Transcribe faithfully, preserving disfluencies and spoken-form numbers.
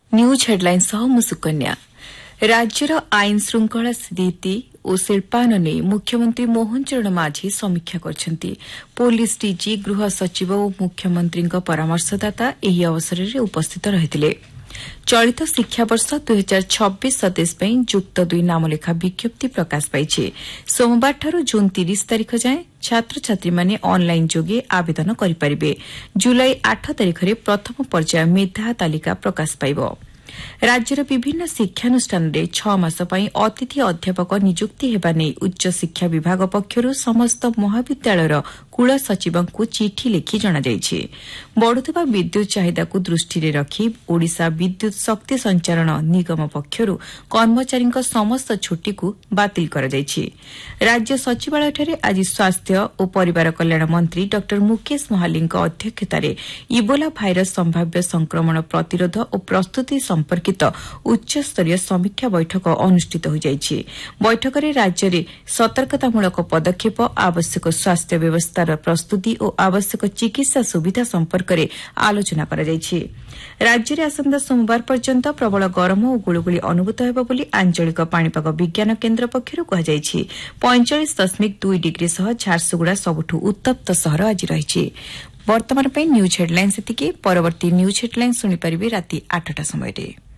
News headline सह मु सुकन्या। राज्यर आईन श्रृंखला स्थिति और शिल्पायन ने मुख्यमंत्री मोहन चरण माझी समीक्षा करछंती। पुलिस डीजी गृह सचिव और मुख्यमंत्री परामर्शदाता एही अवसर में उपस्थित रहिथिले। चलित शिक्षा वर्ष दुई हजार छब्बीस सतैश युक्त दुई नामलेखा विज्ञप्ति प्रकाश पाइछि। सोमवार ठारू जून तीस तारीख जाए छात्र छात्री माने ऑनलाइन जोगे आवेदन करिपारिबे। जुलाई आठ तारीख रे प्रथम पर्याय मेधा तालिका प्रकाश पाइबो। राज्यर विभिन्न शिक्षानुष्ठान में छह मास पई अतिथि अध्यापक नियुक्ति हेबा नै उच्च शिक्षा विभाग पक्षरु समस्त महाविद्यालयर कुल सचिव को चिठी लिखि जणा जायछि। बढ़ुवा विद्युत चाहिदा को दृष्टि रे रखी ओडिशा विद्युत शक्ति संचारण निगम पक्षरु कर्मचारी समस्त छुट्टी को बातिल कर जायछि। राज्य सचिवालय आज स्वास्थ्य और परिवार कल्याण मंत्री डॉ मुकेश महाली अध्यक्षतार इबोला भाइरस संभाव्य संक्रमण प्रतिरोध और प्रस्तुति संपर्कित उच्चस्तरीय समीक्षा बैठक अनुष्ठित हो जायछि। बैठक में राज्य में सतर्कतामूलक पदक्षेप, आवश्यक स्वास्थ्य व्यवस्थार प्रस्तुति और आवश्यक चिकित्सा सुविधा संपर्क में आलोचना करा जायछि। राज्य में आसंता सोमवार पर्यंत प्रबल गरम और गुळुगुळी अनुभूत हेबो बोली आंचलिक पाणीपाग विज्ञान केन्द्र पक्षरु कुहाଯାଇଛି। पैंचाश दशमिक दुई डिग्री सह झारसुगुड़ा सबुठु उत्तप्त सहर आज रहिछि। वर्तमान न्यूज हेडलाइन सेतिके। परवर्ती न्यूज हेडलाइन शुणिपारे राति आठटा समय।